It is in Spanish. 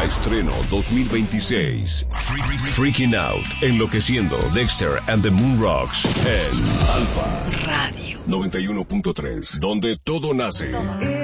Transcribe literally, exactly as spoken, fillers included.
Estreno dos mil veintiséis. Freaking Out, enloqueciendo, Dexter and the Moon Rocks en Alfa Radio noventa y uno punto tres, donde todo nace.